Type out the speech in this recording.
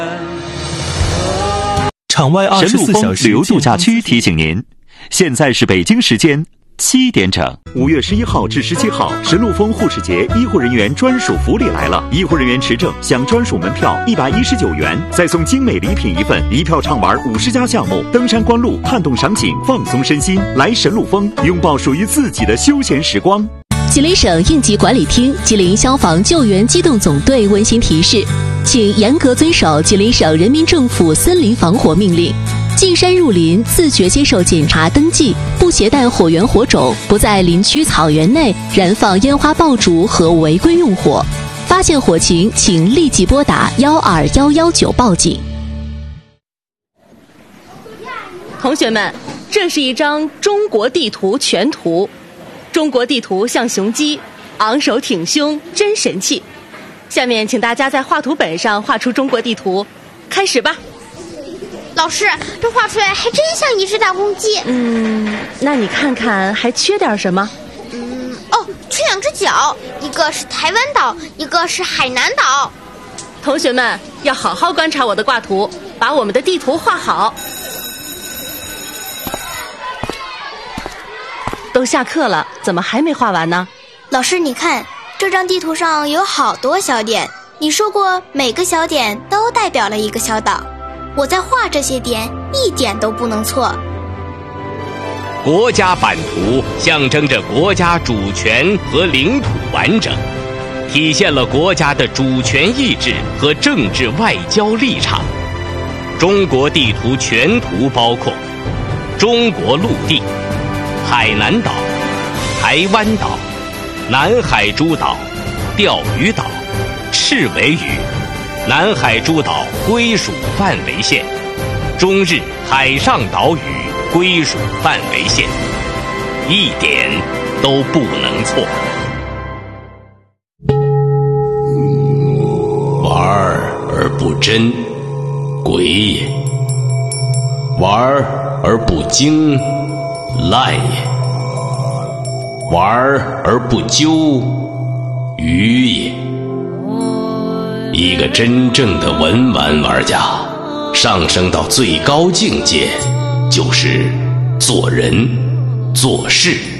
场外24小时旅游度假区提醒您，现在是北京时间7点整。5月11号至17号，神鹿峰护士节医护人员专属福利来了！医护人员持证享专属门票119元，再送精美礼品一份，一票畅玩50家项目，登山观路，看懂赏景，放松身心。来神鹿峰，拥抱属于自己的休闲时光。 吉林省应急管理厅、吉林消防救援机动总队温馨提示，请严格遵守吉林省人民政府森林防火命令。进山入林，自觉接受检查登记，不携带火源火种，不在林区草原内燃放烟花爆竹和违规用火。发现火情，请立即拨打12119报警。同学们，这是一张中国地图全图。中国地图像雄鸡，昂首挺胸，真神气。下面请大家在画图本上画出中国地图，开始吧。 老师，这画出来还真像一只大公鸡。 那你看看还缺点什么？ 缺2只脚，一个是台湾岛，一个是海南岛。 同学们要好好观察我的挂图，把我们的地图画好。都下课了，怎么还没画完呢？ 老师，你看这张地图上有好多小点，你说过每个小点都代表了一个小岛，我在画这些点一点都不能错。 国家版图象征着国家主权和领土完整，体现了国家的主权意志和政治外交立场。中国地图全图包括中国陆地、海南岛、台湾岛、南海诸岛、钓鱼岛、赤尾屿、南海诸岛归属范围线、中日海上岛屿归属范围线，一点都不能错。 玩而不真，鬼也；玩而不精，赖也；玩而不究，愚也。一个真正的文玩玩家，上升到最高境界，就是做人做事。